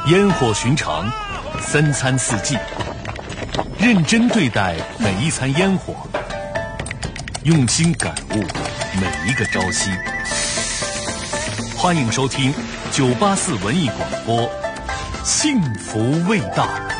烟火寻常，三餐四季，认真对待每一餐烟火，用心感悟每一个朝夕。欢迎收听984文艺广播，幸福味道。